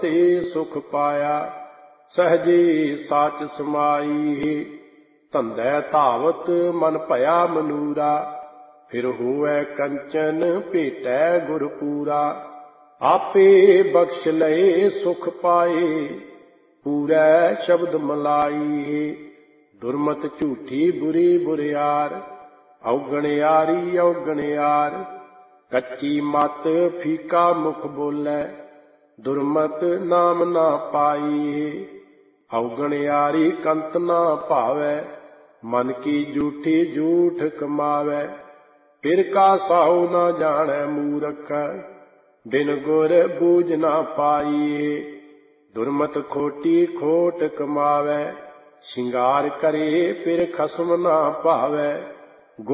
ते सुख पाया सहजे साच समाई। धंधै धावत मन भया मनूरा फिर होवै कंचन भेटै गुर पूरा। आपे बख्श लए सुख पाए पूरै शब्द मलाई। दुर्मत झूठी बुरी बुरियार औगणयारी औगणयार। कच्ची मत फीका मुख बोलै दुर्मत नाम ना पाई। औगणयारी कंत ना भावै मन की झूठी झूठ कमावै। फिर का साहु ना जानै मूरख बिन गुर बूझ ना पाई। दुर्मत खोटी खोट कमावै शिंगार करे फिर खसम ना भावै।